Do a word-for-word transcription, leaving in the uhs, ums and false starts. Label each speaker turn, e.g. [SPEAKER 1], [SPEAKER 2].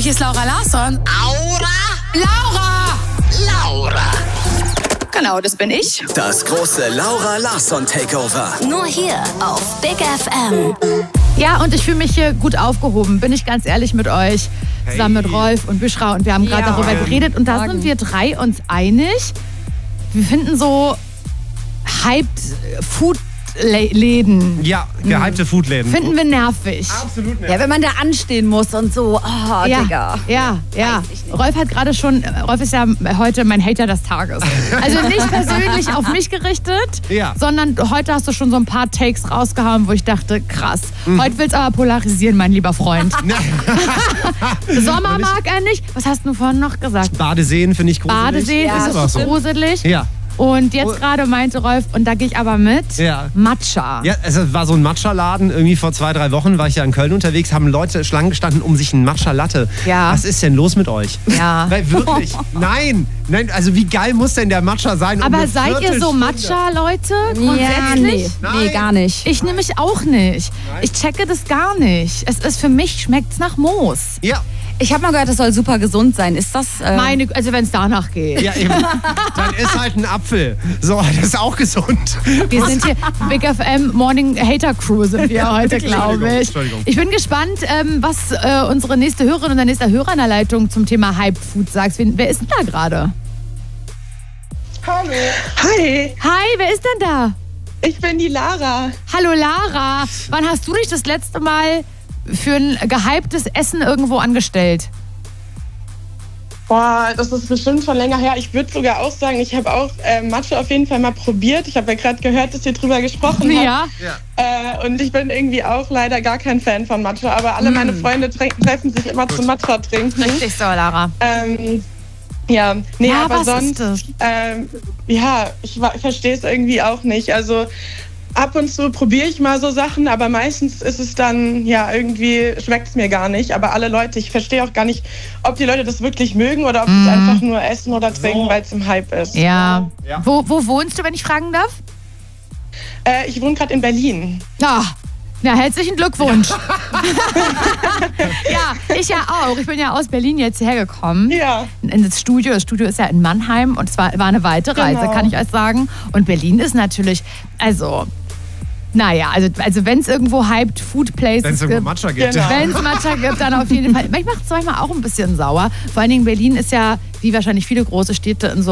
[SPEAKER 1] hier ist Laura Larsson.
[SPEAKER 2] Aura?
[SPEAKER 1] Laura!
[SPEAKER 2] Laura.
[SPEAKER 1] Genau, das bin ich.
[SPEAKER 3] Das große Laura Larsson Takeover.
[SPEAKER 4] Nur hier auf Big F M.
[SPEAKER 5] Ja, und ich fühle mich hier gut aufgehoben, bin ich ganz ehrlich mit euch. Zusammen mit Rolf und Büschra. Und wir haben gerade
[SPEAKER 6] Ja.
[SPEAKER 5] darüber geredet. Und da
[SPEAKER 6] Morgen.
[SPEAKER 5] sind wir drei uns einig. Wir finden so hyped Food-Läden.
[SPEAKER 7] Ja, gehypte Foodläden.
[SPEAKER 5] Finden wir nervig.
[SPEAKER 7] Absolut nicht.
[SPEAKER 6] Ja, wenn man da anstehen muss und so, oh,
[SPEAKER 5] Ja,
[SPEAKER 6] Digga.
[SPEAKER 5] ja, ja.
[SPEAKER 6] Weiß ich nicht.
[SPEAKER 5] Rolf hat gerade schon, Rolf ist ja heute mein Hater des Tages. Also nicht persönlich auf mich gerichtet,
[SPEAKER 7] Ja.
[SPEAKER 5] sondern heute hast du schon so ein paar Takes rausgehauen, wo ich dachte, krass.
[SPEAKER 7] Mhm.
[SPEAKER 5] Heute willst du aber polarisieren, mein lieber Freund. Sommer mag er nicht. Was hast du vorhin noch gesagt?
[SPEAKER 7] Badeseen finde ich gruselig.
[SPEAKER 5] Badeseen
[SPEAKER 6] Ja,
[SPEAKER 5] ist
[SPEAKER 7] aber so.
[SPEAKER 5] gruselig.
[SPEAKER 7] Ja.
[SPEAKER 5] Und jetzt
[SPEAKER 7] Oh.
[SPEAKER 5] gerade meinte Rolf, und da gehe ich aber mit,
[SPEAKER 7] Ja.
[SPEAKER 5] Matcha.
[SPEAKER 7] Ja, es war so ein Matcha-Laden. Irgendwie vor zwei, drei Wochen war ich ja in Köln unterwegs, haben Leute Schlangen gestanden, um sich einen Matcha-Latte.
[SPEAKER 5] Ja.
[SPEAKER 7] Was ist denn los mit euch?
[SPEAKER 5] Ja.
[SPEAKER 7] Weil wirklich, nein, nein, also wie geil muss denn der Matcha sein? Um
[SPEAKER 5] Aber
[SPEAKER 7] eine
[SPEAKER 5] seid ihr so
[SPEAKER 7] Viertelstunde-
[SPEAKER 5] Matcha-Leute?
[SPEAKER 6] Ja,
[SPEAKER 5] Grundsätzlich?
[SPEAKER 6] nee.
[SPEAKER 7] Nein.
[SPEAKER 6] Nee, gar nicht.
[SPEAKER 5] Ich nehme mich auch nicht. Ich checke das gar nicht. Es ist für mich, schmeckt's nach Moos.
[SPEAKER 7] Ja,
[SPEAKER 6] Ich habe mal gehört, das soll super gesund sein. Ist das... Äh,
[SPEAKER 5] Meine, also wenn es danach geht.
[SPEAKER 7] ja eben. Dann ist halt ein Apfel. So, das ist auch gesund.
[SPEAKER 5] Wir sind hier, Big F M Morning Hater Crew sind wir heute, glaube ich.
[SPEAKER 7] Entschuldigung.
[SPEAKER 5] Ich bin gespannt, ähm, was äh, unsere nächste Hörerin und der nächste Hörer in der Leitung zum Thema Hype Food sagt. Wen, wer ist denn da gerade?
[SPEAKER 8] Hallo. Hi,
[SPEAKER 5] Hi, wer ist denn da?
[SPEAKER 8] ich bin die Lara.
[SPEAKER 5] Hallo Lara. Wann hast du dich das letzte Mal für ein gehyptes Essen irgendwo angestellt?
[SPEAKER 8] Boah, das ist bestimmt schon länger her. Ich würde sogar auch sagen, ich habe auch äh, Matcha auf jeden Fall mal probiert. Ich habe ja gerade gehört, dass ihr drüber gesprochen
[SPEAKER 5] Ja.
[SPEAKER 8] habt. Äh, und ich bin irgendwie auch leider gar kein Fan von Matcha. Aber alle meine Freunde tre- treffen sich immer zum Matcha trinken.
[SPEAKER 5] Richtig so, Lara.
[SPEAKER 8] Ähm, ja, nee,
[SPEAKER 5] Ja,
[SPEAKER 8] aber
[SPEAKER 5] was
[SPEAKER 8] sonst,
[SPEAKER 5] ist das?
[SPEAKER 8] Ähm, ja, ich, wa- verstehe es irgendwie auch nicht. Also ab und zu probiere ich mal so Sachen, aber meistens ist es dann, ja, irgendwie schmeckt es mir gar nicht. Aber alle Leute, ich verstehe auch gar nicht, ob die Leute das wirklich mögen oder ob sie es einfach nur essen oder trinken, weil es im Hype ist.
[SPEAKER 5] Ja.
[SPEAKER 7] Ja.
[SPEAKER 5] Wo, wo wohnst du, wenn ich fragen darf?
[SPEAKER 8] Äh, ich wohne gerade in Berlin.
[SPEAKER 5] Ja. Na, herzlichen Glückwunsch. Ja, ich ja auch. Ich bin ja aus Berlin jetzt hergekommen.
[SPEAKER 8] Ja.
[SPEAKER 5] In das Studio. Das Studio ist ja in Mannheim und es war, war eine weite Reise,
[SPEAKER 8] Genau.
[SPEAKER 5] kann ich euch sagen. Und Berlin ist natürlich, also, naja, also, also wenn es irgendwo hyped Food Places
[SPEAKER 7] Wenn es irgendwo
[SPEAKER 5] gibt.
[SPEAKER 7] Matcha gibt.
[SPEAKER 8] Genau.
[SPEAKER 5] Wenn es Matcha gibt, dann auf jeden Fall. Mich macht es manchmal auch ein bisschen sauer. Vor allen Dingen Berlin ist ja, wie wahrscheinlich viele große Städte, in so